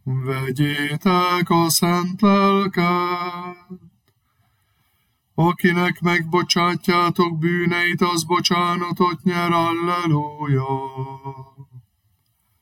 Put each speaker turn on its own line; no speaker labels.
Vegyétek a szent lelket. Akinek megbocsátjátok bűneit, az bocsánatot nyer, alleluja.